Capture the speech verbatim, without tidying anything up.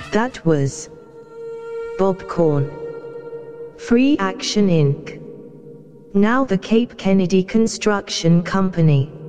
That was Bob Korn. Free Action Incorporated. Now the Cape Kennedy Construction Company.